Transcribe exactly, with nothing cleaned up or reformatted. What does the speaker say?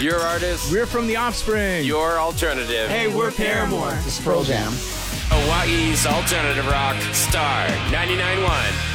Your artist. We're from The Offspring. Your alternative. Hey, we're Paramore. This program. Hawaii's alternative rock. Star ninety-nine point one.